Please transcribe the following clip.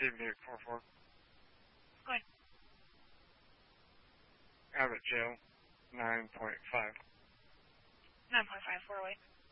7844. Go ahead. Abbott Jail, 9.5. 9.5, 408.